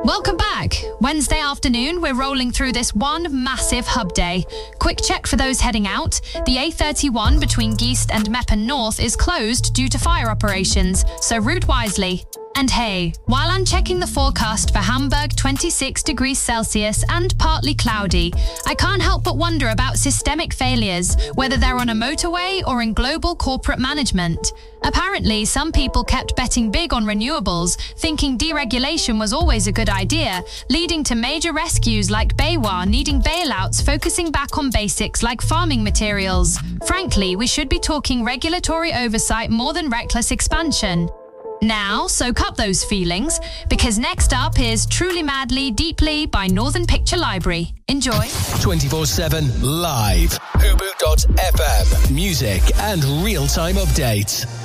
Welcome back. Wednesday afternoon, we're rolling through this one massive hub day. Quick check for those heading out. The A31 between Geest and Meppen North is closed due to fire operations, so route wisely. And hey, while I'm checking the forecast for Hamburg, 26 degrees Celsius and partly cloudy, I can't help but wonder about systemic failures, whether they're on a motorway or in global corporate management. Apparently, some people kept betting big on renewables, thinking deregulation was always a good idea, leading to major rescues like BayWa needing bailouts focusing back on basics like farming materials. Frankly, we should be talking regulatory oversight more than reckless expansion. Now, soak up those feelings, because next up is Truly Madly Deeply by Northern Picture Library. Enjoy. 24/7 live. Hubu.fm. Music and real-time updates.